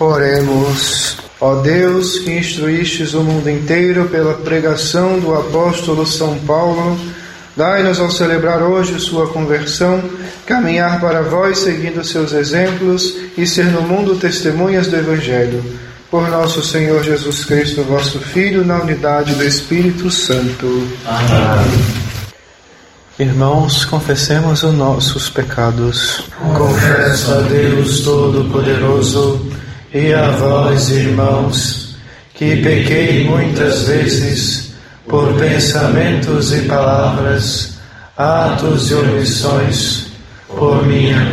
Oremos. Ó Deus, que instruístes o mundo inteiro pela pregação do apóstolo São Paulo, dai-nos ao celebrar hoje sua conversão, caminhar para vós seguindo seus exemplos e ser no mundo testemunhas do Evangelho. Por nosso Senhor Jesus Cristo, vosso Filho, na unidade do Espírito Santo. Amém. Irmãos, confessemos os nossos pecados. Confesso a Deus Todo-Poderoso e a vós, irmãos, que pequei muitas vezes por pensamentos e palavras, atos e omissões, por minha